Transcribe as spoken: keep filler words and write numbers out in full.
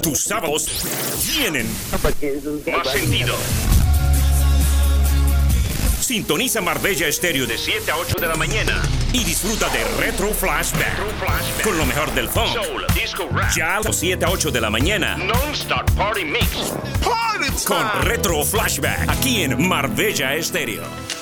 Tus sábados tienen más sentido. Sintoniza Marbella Estéreo de siete a ocho de la mañana y disfruta de Retro Flashback, Retro Flashback. con lo mejor del funk. Soul, disco, rap. Ya a las siete a ocho de la mañana Non-stop party mix. con Retro Flashback aquí en Marbella Estéreo.